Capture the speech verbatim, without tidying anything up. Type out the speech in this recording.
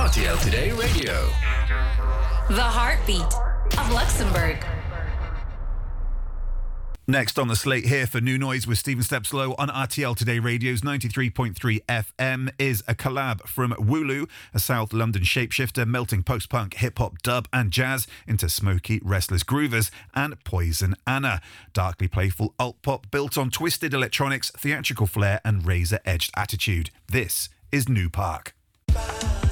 R T L Today Radio. The heartbeat of Luxembourg. Next on the slate here for New Noise with Stephen Stepslow on R T L Today Radio's ninety-three point three F M is a collab from Wooloo, a South London shapeshifter melting post-punk, hip-hop, dub and jazz into smoky, restless groovers, and Poison Anna. Darkly playful alt-pop built on twisted electronics, theatrical flair and razor-edged attitude. This is New Park.